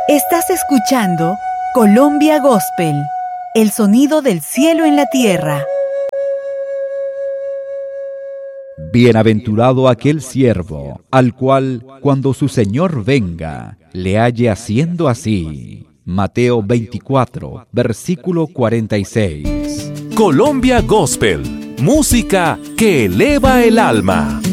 Estás escuchando Colombia Gospel, el sonido del cielo en la tierra. Bienaventurado aquel siervo, al cual, cuando su Señor venga, le halle haciendo así. Mateo 24, versículo 46. Colombia Gospel, música que eleva el alma.